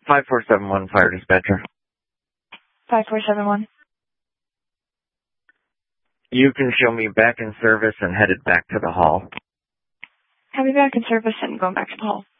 5471 Fire Dispatcher. 5471. You can show me back in service and headed back to the hall. I'll be back in service and going back to the hall.